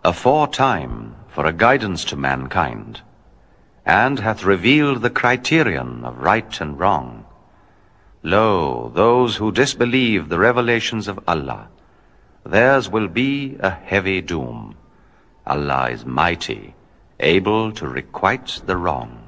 aforetime for a guidance to mankind, and hath revealed the criterion of right and wrong. Lo, those who disbelieve the revelations of Allah, theirs will be a heavy doom. Allah is mighty, able to requite the wrong.